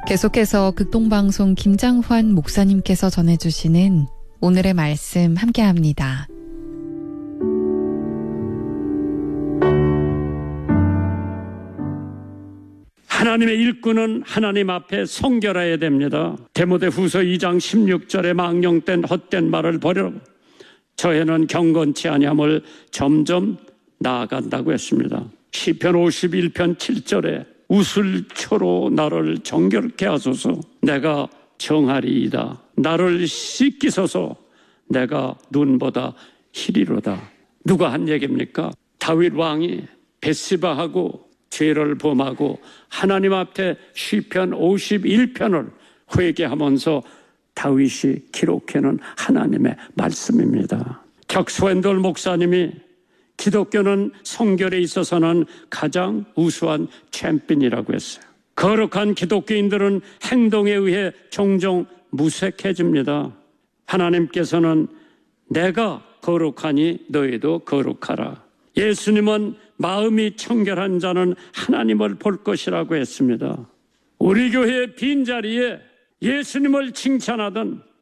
계속해서 극동방송 김장환 목사님께서 전해주시는 오늘의 말씀 함께합니다. 하나님의 일꾼은 하나님 앞에 성결해야 됩니다. 디모데후서 2장 16절에 망령된 헛된 말을 버려 저에는 경건치 아니함을 점점 나아간다고 했습니다. 시편 51편 7절에 우슬초로 나를 정결케 하소서. 내가 정하리이다. 나를 씻기소서. 내가 눈보다 희리로다. 누가 한 얘기입니까? 다윗 왕이 벳시바하고 죄를 범하고 하나님 앞에 시편 51편을 회개하면서 다윗이 기록해놓은 하나님의 말씀입니다. 척 스웬돌 목사님이 기독교는 성결에 있어서는 가장 우수한 챔피언이라고 했어요. 거룩한 기독교인들은 행동에 의해 종종 무색해집니다. 하나님께서는 내가 거룩하니 너희도 거룩하라. 예수님은 마음이 청결한 자는 하나님을 볼 것이라고 했습니다. 우리 교회의 빈자리에 예수님을 칭찬하던